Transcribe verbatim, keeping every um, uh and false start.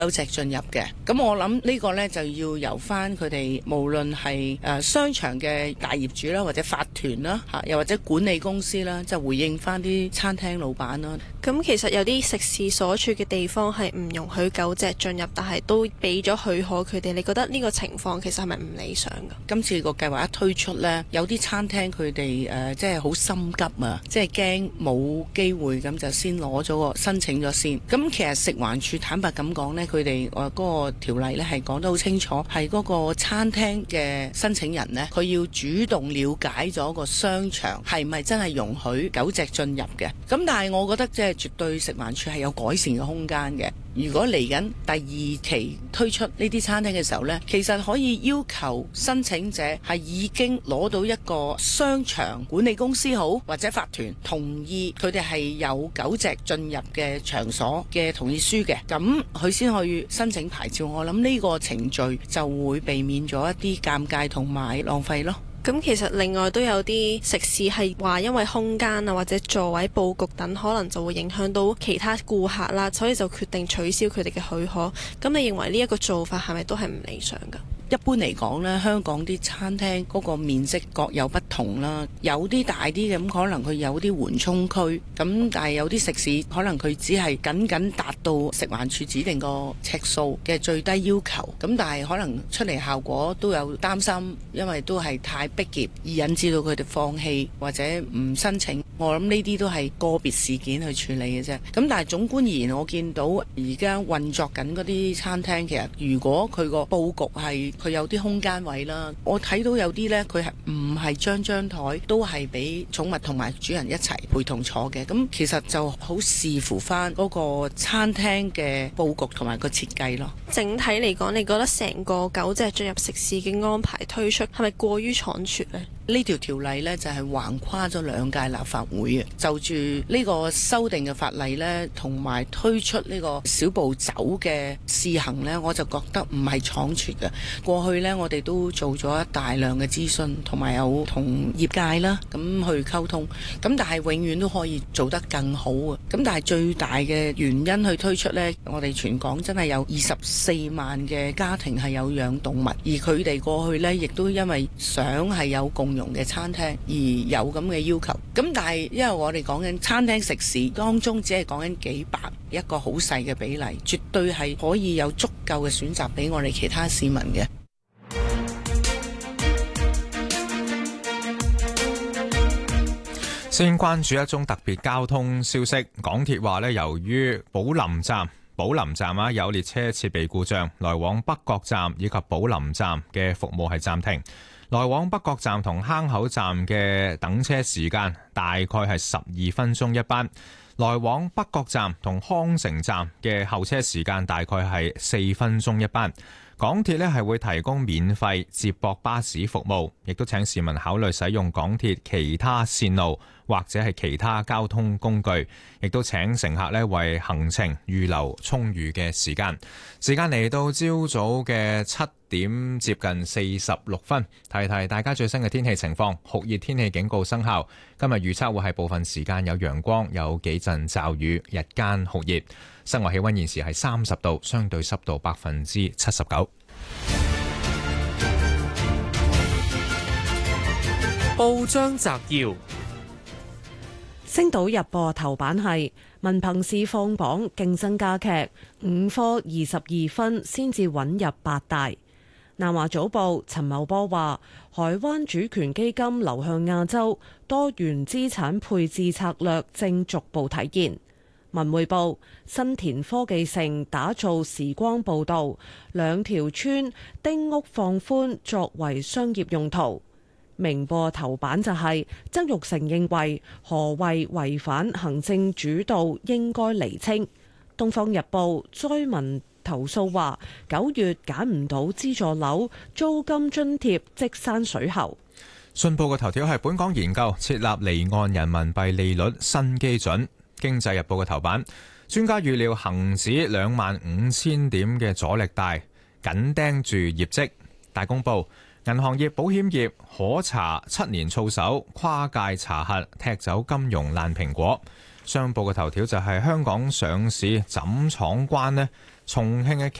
狗隻進入嘅。咁我諗呢個呢，就要由翻佢哋無論係誒商場嘅大業主啦，或者法團啦嚇，又或者管理公司啦，就回應翻啲餐廳老闆啦。 咁其實有啲食肆所處嘅地方係唔容許狗隻進入，但係都俾咗許可佢哋。你覺得呢個情況其實係咪唔理想㗎？ 今次個計劃一推出呢，有啲餐廳佢哋誒即係好心急啊，即係驚冇機會，咁就先攞咗個申請咗先。咁其實食環署坦白咁講呢，佢哋誒嗰個條例呢係講得好清楚，係嗰個餐廳嘅申請人呢，佢要主動了解咗個商場係咪真係容許狗隻進入嘅。咁但係我覺得即係絕對食環署係有改善嘅空間嘅。如果嚟緊第二期推出呢啲餐廳嘅時候呢，其實可以要求申請者係已經攞到一個商場管理公司好或者法團同意佢哋係有狗隻進入嘅場所嘅同意書嘅，咁佢先可以申請牌照。我諗呢個程序就會避免咗一啲尷尬同埋浪費咯。 咁其實另外都有啲食肆係話因為空間啊或者座位佈局等可能就會影響到其他顧客啦，所以就決定取消佢哋嘅許可。咁你認為呢一個做法係咪都係唔理想㗎？ 一般嚟講呢，香港啲餐廳嗰個面積各有不同啦，有啲大啲嘅，咁可能佢有啲緩衝區，咁但係有啲食肆可能佢只係僅僅達到食環署指定個尺數嘅最低要求，咁但係可能出嚟效果都有擔心，因為都係太逼仄而引致到佢哋放棄或者唔申請。我諗呢啲都係個別事件去處理嘅啫。咁但係總觀而言，我見到而家運作緊嗰啲餐廳，其實如果佢個佈局係佢有啲空間位啦，我睇到有啲呢，佢係唔係張張枱都係俾寵物同埋主人一齊陪同坐嘅。咁其實就好視乎翻嗰個餐廳嘅佈局同埋個設計咯。 整體嚟講，你覺得成個狗隻進入食肆嘅安排推出係咪過於倉促呢？ 呢條條例呢，就係橫跨咗兩屆立法會嘅，就住呢個修訂嘅法例呢，同埋推出呢個小步走嘅試行呢，我就覺得唔係倉促嘅。過去呢，我哋都做咗大量嘅諮詢，同埋有同業界啦咁去溝通。咁但係永遠都可以做得更好啊！咁但係最大嘅原因去推出呢，我哋全港真係有二十四萬嘅家庭係有養動物，而佢哋過去呢，亦都因為想係有共用嘅餐廳而有咁嘅要求。咁但係因為我哋講緊餐廳食肆當中只係講緊幾百，一個好細嘅比例，絕對係可以有足夠嘅選擇俾我哋其他市民嘅。 先關注一宗特別交通消息，港鐵話咧，由於寶林站寶林站啊有列車設備故障，來往北角站以及寶林站嘅服務係暫停。來往北角站同坑口站嘅等車時間大概係十二分鐘一班，來往北角站同康城站嘅候車時間大概係四分鐘一班。港鐵呢係會提供免費接駁巴士服務，亦都請市民考慮使用港鐵其他線路或者係其他交通工具，亦都請乘客呢為行程預留充裕嘅時間。時間嚟到朝早嘅七點接近四十六分，提提大家最新嘅天氣情況。酷熱天氣警告生效，今日預測會係部分時間有陽光，有幾陣驟雨，日間酷熱。室外氣溫現時係三十度，相對濕度百分之七十九。 報章摘要：星島日報頭版係文憑試放榜競爭加劇，五科二十二分先至穩入八大。南華早報陳茂波話，海灣主權基金流向亞洲，多元資產配置策略正逐步體現。文匯報新田科技城打造時光步道，兩條村丁屋放寬作為商業用途。明報頭版就係曾鈺成認為何謂違反行政主導應該釐清。東方日報災民投訴話九月揀唔到資助樓，租金津貼即山水喉。 信報嘅頭條係本港研究設立離岸人民幣利率新基準。經濟日報嘅頭版，專家預料恒指兩萬五千點嘅阻力大，緊盯住業績。大公報，銀行業、保險業可查七年操守，跨界查核踢走金融爛蘋果。商報嘅頭條就係香港上市枕闖關呢， 重慶嘅